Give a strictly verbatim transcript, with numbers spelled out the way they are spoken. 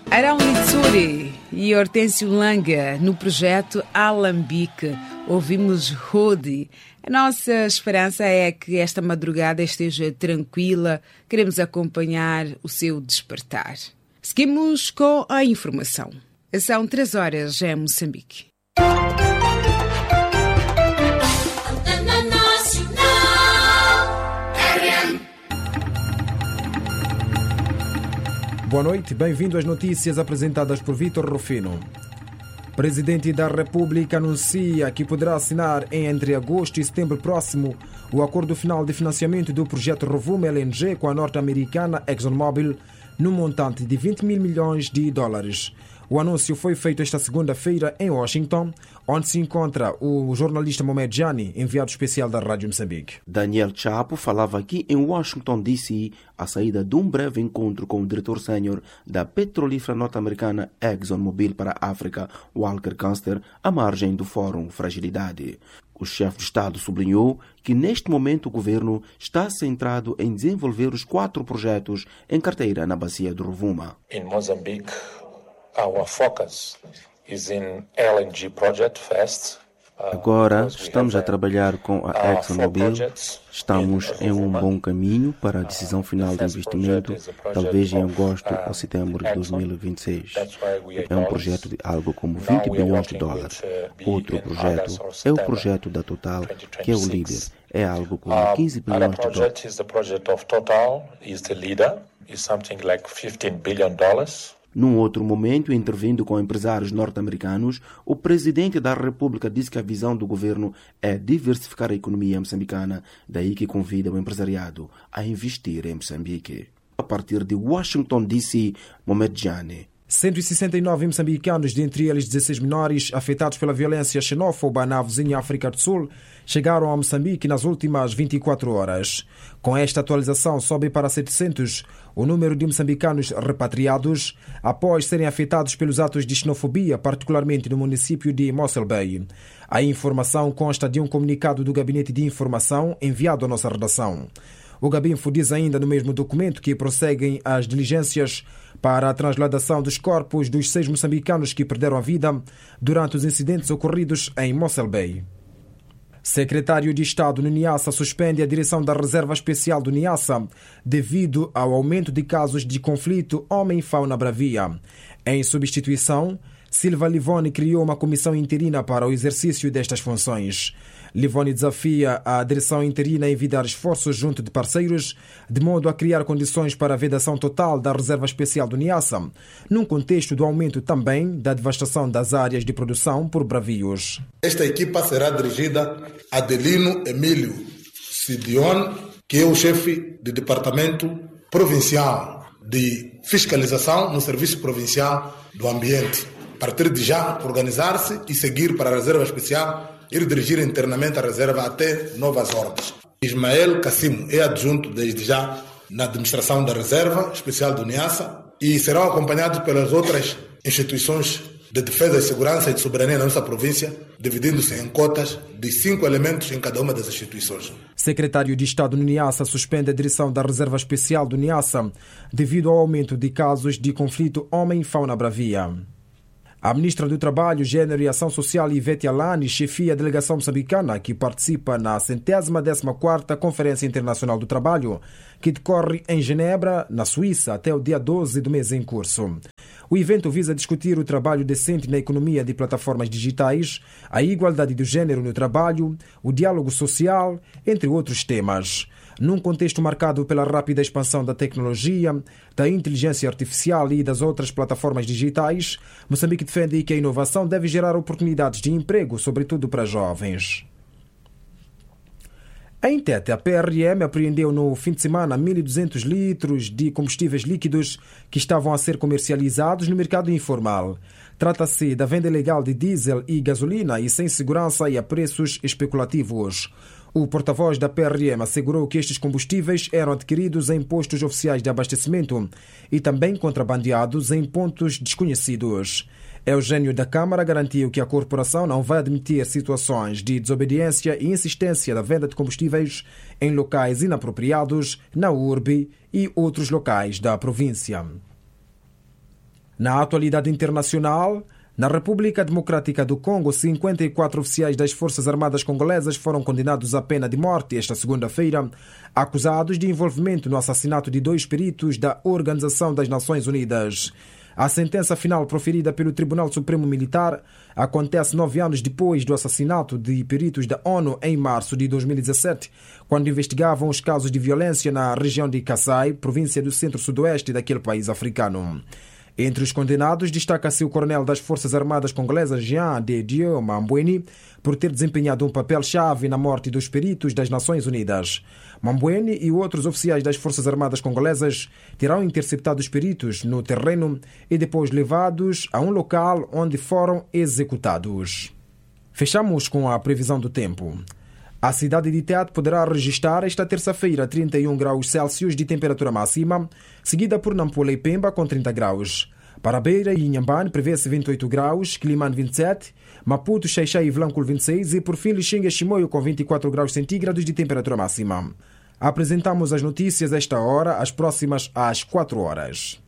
Arão Litsuri e Hortêncio Langa no projeto Alambique. Ouvimos Rodi. A nossa esperança é que esta madrugada esteja tranquila. Queremos acompanhar o seu despertar. Seguimos com a informação. São três horas em Moçambique. Boa noite, bem-vindo às notícias apresentadas por Vítor Rufino. Presidente da República anuncia que poderá assinar entre agosto e setembro próximo o acordo final de financiamento do projeto Rovuma L N G com a norte-americana ExxonMobil no montante de vinte mil milhões de dólares. O anúncio foi feito esta segunda-feira em Washington, onde se encontra o jornalista Mohamed Jani, enviado especial da Rádio Moçambique. Daniel Chapo falava aqui em Washington, D C, à saída de um breve encontro com o diretor sênior da petrolífera norte-americana ExxonMobil para a África, Walker Canster, à margem do Fórum Fragilidade. O chefe de Estado sublinhou que neste momento o governo está centrado em desenvolver os quatro projetos em carteira na bacia do Rovuma. Em Moçambique, our focus is in L N G project first. Agora estamos a trabalhar com a ExxonMobil, estamos em um bom caminho para a decisão final de investimento, talvez em agosto ou setembro de dois mil e vinte e seis. É um projeto de algo como vinte bilhões de dólares. Outro projeto é o projeto da Total, que é o líder, é algo como quinze bilhões de dólares. Num outro momento, intervindo com empresários norte-americanos, o presidente da República disse que a visão do governo é diversificar a economia moçambicana, daí que convida o empresariado a investir em Moçambique. A partir de Washington, D C, Mohamed Jani. cento e sessenta e nove moçambicanos, dentre eles dezesseis menores, afetados pela violência xenófoba na vizinha África do Sul, chegaram a Moçambique nas últimas vinte e quatro horas. Com esta atualização, sobe para setecentos o número de moçambicanos repatriados após serem afetados pelos atos de xenofobia, particularmente no município de Mossel Bay. A informação consta de um comunicado do Gabinete de Informação enviado à nossa redação. O Gabinfo diz ainda no mesmo documento que prosseguem as diligências para a transladação dos corpos dos seis moçambicanos que perderam a vida durante os incidentes ocorridos em Mossel Bay. Secretário de Estado no Niassa suspende a direção da Reserva Especial do Niassa devido ao aumento de casos de conflito homem-fauna bravia. Em substituição, Silva Livoni criou uma comissão interina para o exercício destas funções. Livoni desafia a direção interina a envidar esforços junto de parceiros, de modo a criar condições para a vedação total da Reserva Especial do Niassa, num contexto do aumento também da devastação das áreas de produção por bravios. Esta equipa será dirigida a Adelino Emílio Sidione, que é o chefe do Departamento Provincial de Fiscalização no Serviço Provincial do Ambiente. A partir de já, organizar-se e seguir para a Reserva Especial, ir dirigir internamente a reserva até novas ordens. Ismael Cassimo é adjunto desde já na administração da Reserva Especial do Niassa e serão acompanhados pelas outras instituições de defesa e segurança e de soberania na nossa província, dividindo-se em cotas de cinco elementos em cada uma das instituições. Secretário de Estado no Niassa suspende a direção da Reserva Especial do Niassa devido ao aumento de casos de conflito homem-fauna bravia. A ministra do Trabalho, Gênero e Ação Social, Ivete Alani, chefia a delegação moçambicana que participa na centésima décima quarta Conferência Internacional do Trabalho, que decorre em Genebra, na Suíça, até o dia doze do mês em curso. O evento visa discutir o trabalho decente na economia de plataformas digitais, a igualdade do gênero no trabalho, o diálogo social, entre outros temas. Num contexto marcado pela rápida expansão da tecnologia, da inteligência artificial e das outras plataformas digitais, Moçambique defende que a inovação deve gerar oportunidades de emprego, sobretudo para jovens. Em Tete, a P R M apreendeu no fim de semana mil e duzentos litros de combustíveis líquidos que estavam a ser comercializados no mercado informal. Trata-se da venda ilegal de diesel e gasolina e sem segurança e a preços especulativos. O porta-voz da P R M assegurou que estes combustíveis eram adquiridos em postos oficiais de abastecimento e também contrabandeados em pontos desconhecidos. Eugênio da Câmara garantiu que a corporação não vai admitir situações de desobediência e insistência da venda de combustíveis em locais inapropriados na urbe e outros locais da província. Na atualidade internacional, na República Democrática do Congo, cinquenta e quatro oficiais das Forças Armadas Congolesas foram condenados à pena de morte esta segunda-feira, acusados de envolvimento no assassinato de dois peritos da Organização das Nações Unidas. A sentença final proferida pelo Tribunal Supremo Militar acontece nove anos depois do assassinato de peritos da ONU em março de dois mil e dezassete, quando investigavam os casos de violência na região de Kasai, província do centro-sudoeste daquele país africano. Entre os condenados destaca-se o coronel das Forças Armadas Congolesas Jean de Dieu Mambweni, por ter desempenhado um papel-chave na morte dos peritos das Nações Unidas. Mambweni e outros oficiais das Forças Armadas Congolesas terão interceptado os peritos no terreno e depois levados a um local onde foram executados. Fechamos com a previsão do tempo. A cidade de Tete poderá registrar esta terça-feira trinta e um graus Celsius de temperatura máxima, seguida por Nampula e Pemba com trinta graus. Para Beira e Inhambane prevê-se vinte e oito graus, Quilimane vinte e sete, Maputo, Xaixai e Vilanculo vinte e seis e por fim Lixinga e Chimoio com vinte e quatro graus centígrados de temperatura máxima. Apresentamos as notícias esta hora, as próximas às quatro horas.